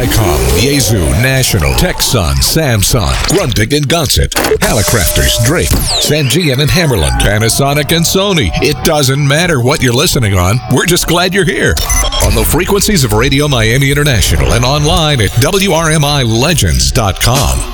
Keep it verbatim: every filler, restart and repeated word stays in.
Dycom, Yaesu, National, Texan, Samsung, Grundig and Gonset, Hallicrafters, Drake, Sangean and Hammerland, Panasonic and Sony. It doesn't matter what you're listening on. We're just glad you're here. On the frequencies of Radio Miami International and online at W R M I legends dot com.